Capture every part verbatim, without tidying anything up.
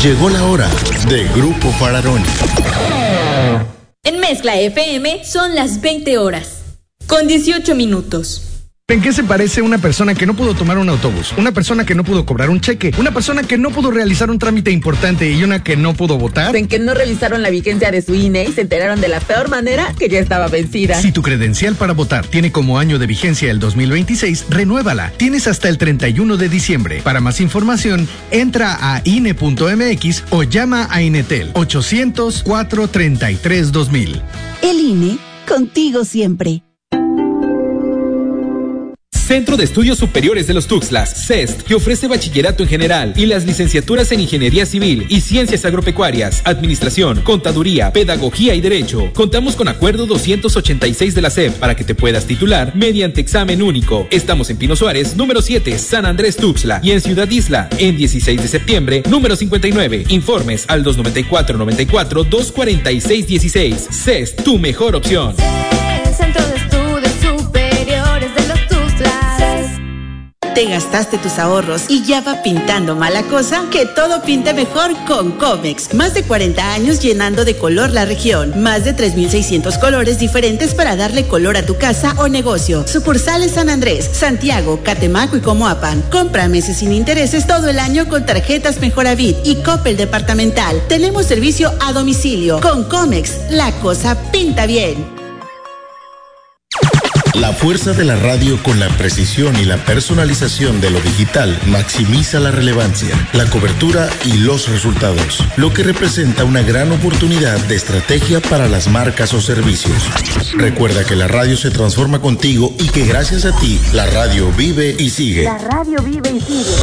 Llegó la hora de Grupo Fararoni. En Mezcla F M son las veinte horas, con dieciocho minutos. ¿En qué se parece una persona que no pudo tomar un autobús? Una persona que no pudo cobrar un cheque, una persona que no pudo realizar un trámite importante y una que no pudo votar. En que no revisaron la vigencia de su I N E y se enteraron de la peor manera que ya estaba vencida. Si tu credencial para votar tiene como año de vigencia el dos mil veintiséis, renuévala. Tienes hasta el treinta y uno de diciembre. Para más información, entra a I N E punto M X o llama a Inetel ochocientos, cuatrocientos treinta y tres, dos mil. El I N E, contigo siempre. Centro de Estudios Superiores de los Tuxtlas, C E S T, que ofrece bachillerato en general y las licenciaturas en Ingeniería Civil y Ciencias Agropecuarias, Administración, Contaduría, Pedagogía y Derecho. Contamos con acuerdo doscientos ochenta y seis de la S E P para que te puedas titular mediante examen único. Estamos en Pino Suárez, número siete, San Andrés Tuxtla, y en Ciudad Isla, en dieciséis de septiembre, número cincuenta y nueve. Informes al dos noventa y cuatro noventa y cuatro, dos cuarenta y seis dieciséis. C E S T, tu mejor opción. Centro de Estudios Superiores de los Te gastaste tus ahorros y ya va pintando mala cosa. Que todo pinte mejor con Comex. Más de cuarenta años llenando de color la región. Más de tres mil seiscientos colores diferentes para darle color a tu casa o negocio. Sucursales San Andrés, Santiago, Catemaco y Comoapan. Compra meses sin intereses todo el año con tarjetas Mejoravit y Coppel Departamental. Tenemos servicio a domicilio. Con Comex, la cosa pinta bien. La fuerza de la radio con la precisión y la personalización de lo digital maximiza la relevancia, la cobertura y los resultados, lo que representa una gran oportunidad de estrategia para las marcas o servicios. Recuerda que la radio se transforma contigo y que gracias a ti, la radio vive y sigue. La radio vive y sigue.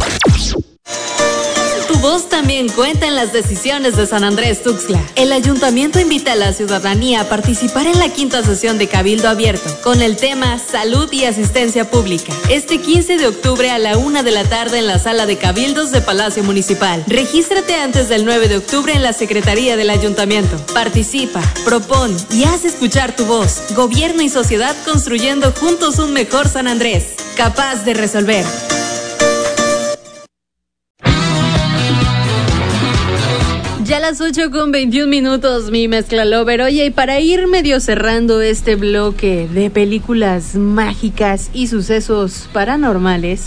Tu voz también cuenta en las decisiones de San Andrés Tuxtla. El ayuntamiento invita a la ciudadanía a participar en la quinta sesión de Cabildo Abierto con el tema Salud y Asistencia Pública. Este quince de octubre a la una de la tarde en la sala de Cabildos de Palacio Municipal. Regístrate antes del nueve de octubre en la Secretaría del Ayuntamiento. Participa, propón y haz escuchar tu voz. Gobierno y sociedad construyendo juntos un mejor San Andrés, capaz de resolver. Ya a las ocho con veintiún minutos, mi mezcla lover. Oye, y para ir medio cerrando este bloque de películas mágicas y sucesos paranormales,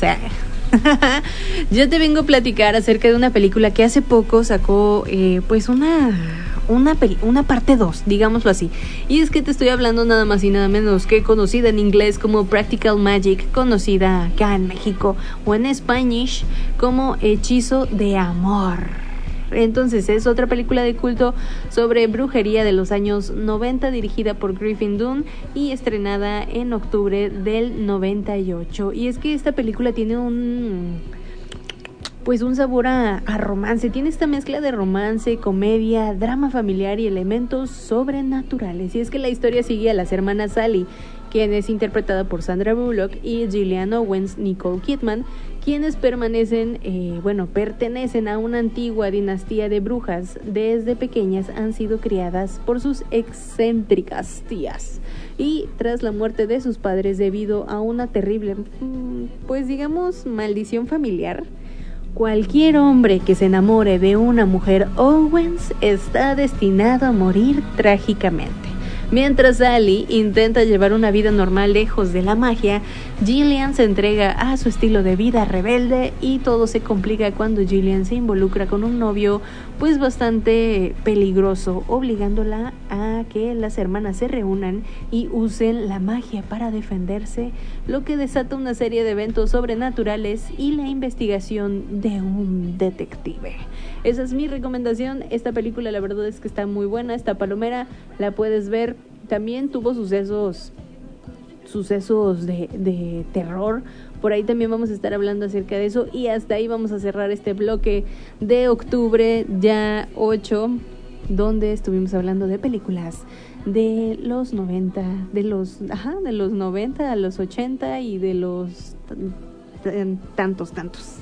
yo te vengo a platicar acerca de una película que hace poco sacó, eh, pues una... Una, peli- una parte dos, digámoslo así. Y es que te estoy hablando nada más y nada menos que conocida en inglés como Practical Magic, conocida acá en México o en Spanish como Hechizo de Amor. Entonces es otra película de culto sobre brujería de los años noventa, dirigida por Griffin Dunne y estrenada en octubre del noventa y ocho. Y es que esta película tiene un... pues un sabor a, a romance. Tiene esta mezcla de romance, comedia, drama familiar y elementos sobrenaturales. Y es que la historia sigue a las hermanas Sally, quien es interpretada por Sandra Bullock, y Gillian Owens, Nicole Kidman, quienes permanecen, eh, bueno, pertenecen a una antigua dinastía de brujas. Desde pequeñas han sido criadas por sus excéntricas tías. Y tras la muerte de sus padres debido a una terrible, pues digamos, maldición familiar, cualquier hombre que se enamore de una mujer Owens está destinado a morir trágicamente. Mientras Sally intenta llevar una vida normal lejos de la magia, Gillian se entrega a su estilo de vida rebelde y todo se complica cuando Gillian se involucra con un novio pues bastante peligroso, obligándola a que las hermanas se reúnan y usen la magia para defenderse, lo que desata una serie de eventos sobrenaturales y la investigación de un detective. Esa es mi recomendación. Esta película la verdad es que está muy buena, está palomera, la puedes ver. También tuvo sucesos sucesos de, de terror. Por ahí también vamos a estar hablando acerca de eso. Y hasta ahí vamos a cerrar este bloque de octubre, ya ocho, donde estuvimos hablando de películas de los noventa, de los, ajá, de los noventa a los ochenta y de los tantos, tantos.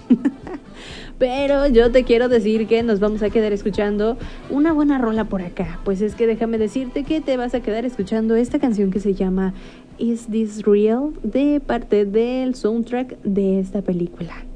Pero yo te quiero decir que nos vamos a quedar escuchando una buena rola por acá. Pues es que déjame decirte que te vas a quedar escuchando esta canción que se llama Is This Real, de parte del soundtrack de esta película.